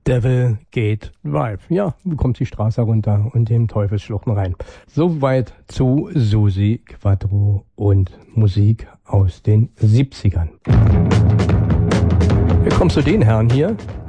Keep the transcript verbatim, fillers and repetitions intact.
Devil Gate Drive. Ja, kommt die Straße runter und den Teufelsschluchten rein. Soweit zu Susi Quattro und Musik aus den siebzigern. Wir kommen zu den Herren hier.